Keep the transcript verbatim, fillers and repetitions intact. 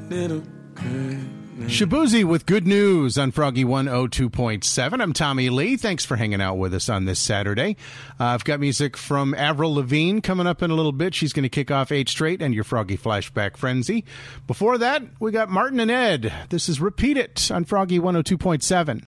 little crazy. Shabuzi with good news on Froggy one oh two point seven. I'm Tommy Lee. Thanks for hanging out with us on this Saturday. Uh, I've got music from Avril Lavigne coming up in a little bit. She's going to kick off eight straight and your Froggy Flashback Frenzy. Before that, we got Martin and Ed. This is Repeat It on Froggy one oh two point seven.